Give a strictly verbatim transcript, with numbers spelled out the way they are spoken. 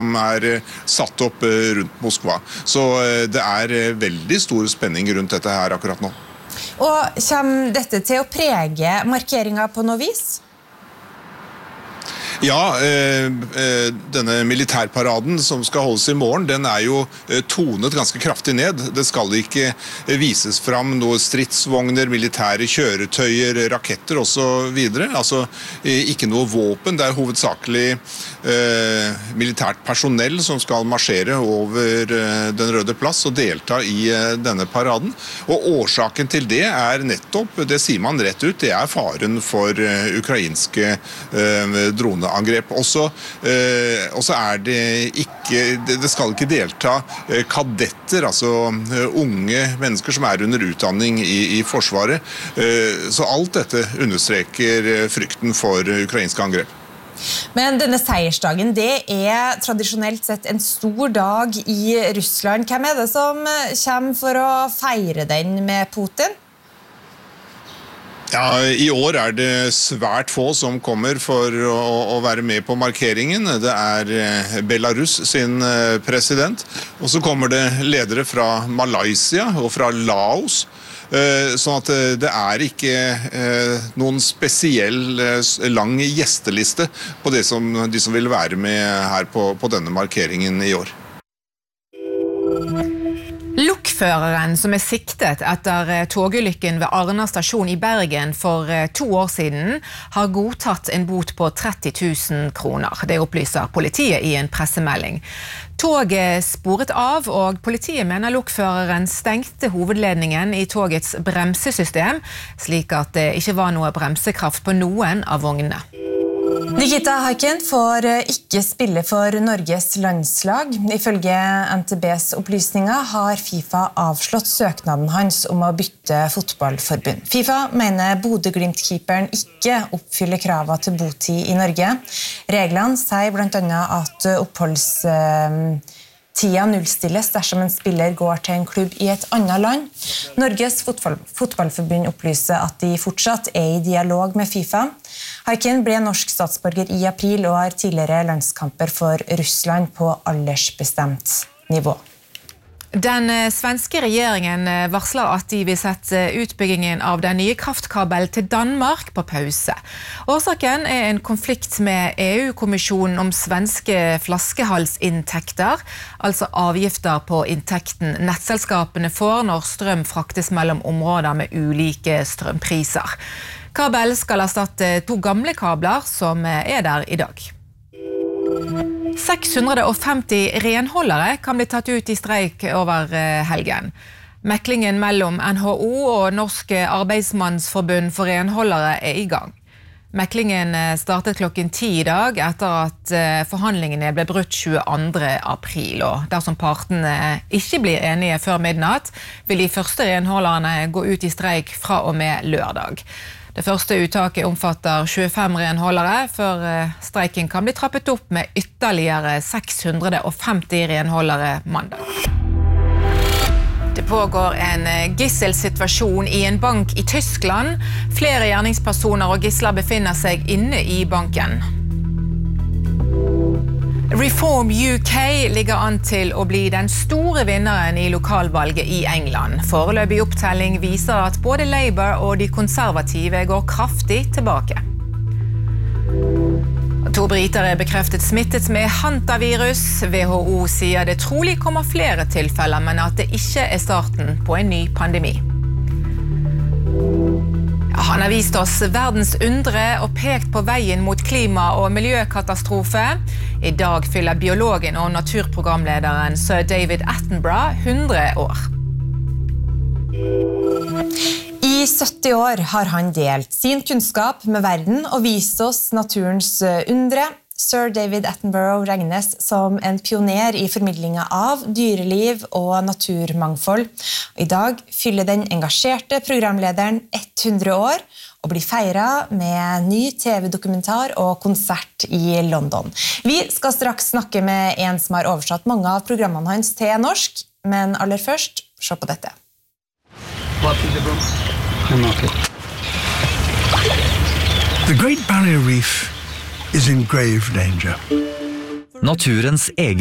som er satt opp rundt Moskva. Så det er veldig stor spenning rundt dette her akkurat nå. Og kommer dette til å prege markeringen på noe vis? Ja, eh, denne militærparaden som skal holdes i morgen, den er jo tonet ganske kraftig ned. Det skal ikke vises fram noen stridsvogner, militære kjøretøyer, raketter og så videre. Altså ikke noe våpen. Det er hovedsakelig eh, militært personell som skal marsjere over eh, den røde plass og delta i eh, denne paraden. Og årsaken til det er nettopp, det sier man rett ut, det er faren for eh, ukrainske eh, drone angrep. Også, eh, også er det ikke, det skal ikke delta eh, kadetter, altså eh, unge mennesker som er under utdanning i, i forsvaret. Eh, så alt dette understreker eh, frykten for eh, ukrainske angrep. Men denne seiersdagen, det er tradisjonelt sett en stor dag i Russland. Hvem er det som kommer for å feire den med Putin? Ja, i år er det svært få som kommer for å, å være med på markeringen. Det er Belarus sin president, og så kommer det ledere fra Malaysia og fra Laos. Sånn at det er ikke noen spesiell lang gjesteliste på det som, de som vil være med her på, på denne markeringen i år. Lokføreren som er siktet etter togulykken ved Arna stasjon i Bergen for to år siden, har godtatt en bot på tretti tusen kroner. Det opplyser politiet i en pressemelding. Toget sporet av, og politiet mener lokføreren stengte hovedledningen i togets bremsesystem, slik at det ikke var noe bremsekraft på noen av vognene. Nikita Haikin får ikke spille for Norges landslag. Ifølge N T B's opplysninger har FIFA avslått søknaden hans om å bytte fotballforbund. FIFA mener Bodø-Glimt-keeperen ikke oppfyller kravet til botid i Norge. Reglene sier blant annet at oppholds Tida nullstilles dersom en spiller går til en klubb i et annet land. Norges fotball, fotballforbund opplyser at de fortsatt er i dialog med FIFA. Haikin ble norsk statsborger i april og har tidligere landskamper for Russland på aldersbestemt nivå. Den svenske regjeringen varsler at de vil sette utbyggingen av den nye kraftkabelen til Danmark på pause. Årsaken er en konflikt med E U-kommisjonen om svenske flaskehalsinntekter, altså avgifter på inntekten nettselskapene får når strøm fraktes mellom områder med ulike strømpriser. Kabelen skal erstatte to gamle kabler som er der i dag. seks hundre og femti renholdere kan bli tatt ut i streik over helgen. Meklingen mellom N H O og Norsk Arbeidsmannsforbund for renholdere er i gang. Meklingen startet klokken ti i dag etter at forhandlingene ble brutt tjueandre april. Og dersom partene ikke blir enige før midnatt, vil de første renholderne gå ut i streik fra og med lørdag. Det første uttaket omfatter tjuefem renholdere, før streiken kan bli trappet opp med ytterligere seks hundre og femti renholdere mandag. Det pågår en gisselsituasjon i en bank i Tyskland. Flere gjerningspersoner og gisler befinner seg inne i banken. Reform U K ligger an til å bli den store vinneren i lokalvalget i England. Foreløpig opptelling viser at både Labour og de konservative går kraftig tilbake. To briter er bekreftet smittet med hantavirus. W H O sier det trolig kommer flere tilfeller, men at det ikke er starten på en ny pandemi. Han har vist oss verdens undre og pekt på veien mot klima- og miljøkatastrofe. I dag fyller biologen og naturprogramlederen Sir David Attenborough hundre år. I sytti år har han delt sin kunnskap med verden og vist oss naturens undre. Sir David Attenborough regnes som en pioner i formidlingen av dyreliv og naturmangfold. I dag fyller den engasjerte programlederen hundre år og blir feiret med ny T V-dokumentar og konsert i London. Vi skal straks snakke med en som har oversatt mange av programmene hans til norsk, men aller først, se på dette. The Great Barrier Reef is in grave danger. Naturens egen